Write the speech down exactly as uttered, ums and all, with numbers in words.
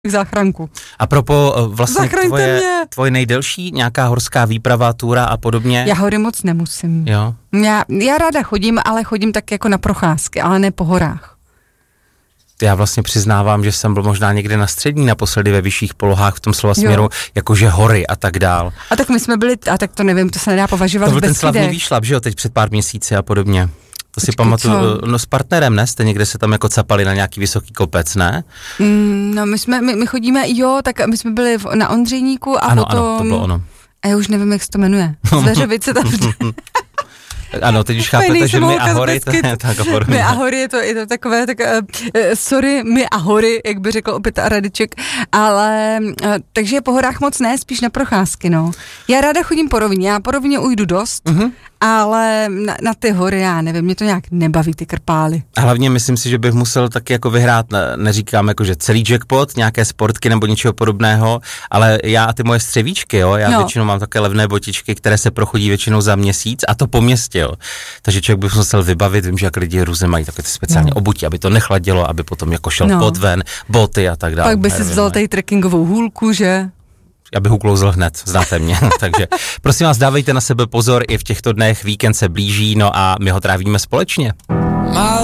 záchranku. A propo vlastně tvoje, mě. tvoje nejdelší nějaká horská výprava, túra a podobně? Já hory moc nemusím. Jo. Já, já ráda chodím, ale chodím tak jako na procházky, ale ne po horách. Já vlastně přiznávám, že jsem byl možná někde na střední naposledy ve vyšších polohách v tom slova směru, jakože hory a tak dál. A tak my jsme byli, a tak to nevím, to se nedá považovat to byl bez ten slavný chydek. výšlap, že jo, teď před pár měsíci a podobně. To si Počkej, pamatuju, co? no s partnerem, ne? Jste někde se tam jako capali na nějaký vysoký kopec, ne? Mm, no my jsme, my, my chodíme, jo, tak my jsme byli v, na Ondřejníku a ano, potom... ano, to bylo ono. A já už nevím, jak se to jmenuje. Zveřovice tam... Ano, teď už chápete, že my a hory, to je tak oporujeme. My a hory, je to, je to takové, tak, uh, sorry, my a hory, jak by řekl opět Radiček, ale, uh, takže po horách moc ne, spíš na procházky, no. Já ráda chodím po rovině, já po rovině ujdu dost, uh-huh. ale na, na ty hory, já nevím, mě to nějak nebaví, ty krpály. A hlavně myslím si, že bych musel taky jako vyhrát, neříkám jako, že celý jackpot, nějaké sportky nebo něčeho podobného, ale já a ty moje střevíčky, jo, já no. většinou mám také levné botičky, které se prochodí většinou za měsíc a to po městě, jo. Takže člověk bych musel vybavit, vím, že jak lidi různě mají takové ty speciální no. obutí, aby to nechladilo, aby potom jako šel no. pod ven, boty a tak dále. Pak by si vzal tady trekkingovou hůlku, že? Já bych uklouzl hned, znáte mě. Takže prosím vás, dávejte na sebe pozor, i v těchto dnech víkend se blíží, no a my ho trávíme společně.